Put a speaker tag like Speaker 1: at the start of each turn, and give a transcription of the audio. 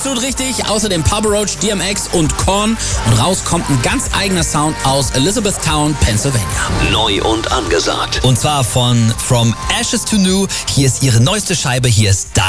Speaker 1: Absolut richtig. Außerdem Papa Roach, DMX und Korn. Und raus kommt ein ganz eigener Sound aus Elizabethtown, Pennsylvania.
Speaker 2: Neu und angesagt.
Speaker 3: Und zwar von From Ashes to New. Hier ist ihre neueste Scheibe. Hier ist